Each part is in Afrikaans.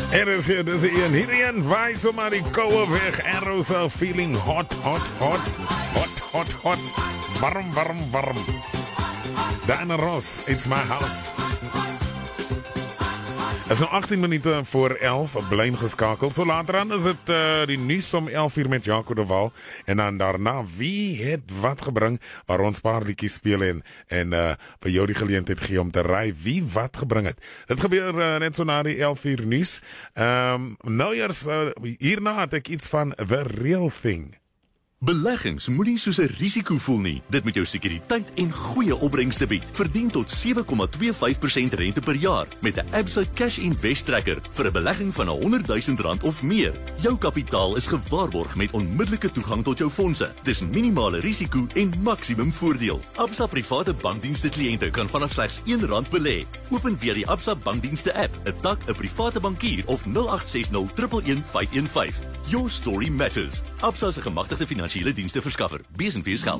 Er is hier, dis een. Hierheen waai sommer die koue weg. Arrows are feeling hot, hot, hot. Hot, hot, hot. Warm, warm, warm. Diana Ross, it's my house. Het is nou 18 minute voor 11, bly ingeskakel. So later aan is het die nuus om 11 uur met Jaco de Waal. En dan daarna, wie het wat gebring, waar ons paar liedjies speel en vir jou die geleentheid gee om te raai wie wat gebring het. Dit gebeur net so na die 11 uur nuus. Nou eers, hierna het ek iets van The Real Thing. Beleggings moenie soos 'n risiko voel nie. Dit moet jou sekuriteit en goeie opbrengste bied. Verdien tot 7,25% rente per jaar met 'n Absa Cash Invest Tracker vir 'n belegging van R100,000 of meer. Jou kapitaal is gewaarborg met onmiddellike toegang tot jou fondse. Dis minimale risiko en maksimum voordeel. Absa private bankdienste kliënte kan vanaf slegs R1 belê. Open via die Absa bankdienste app, 'n tak, 'n private bankier of 0860 115 515. Your story matters. Absa is 'n gemagtigde finansiële dienste verskaffer. Besenfees geld.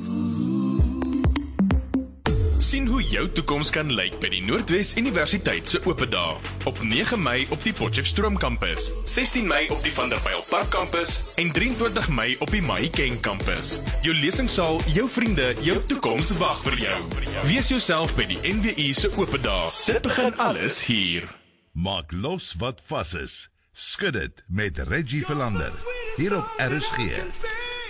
Sien hoe jou toekoms kan lyk by die Noordwes Universiteit se oop dae. Op 9 Mei op die Potchefstroom kampus, 16 Mei op die Vanderbijlpark kampus en 23 Mei op die Mahikeng kampus. Jou lesingsaal, jou vriende, jou toekoms wag vir jou. Wees jouself by die NWI se oop dae. Dit begin alles hier. Maak los wat vas is. Skud dit met Reggie Verlander hier op RSG.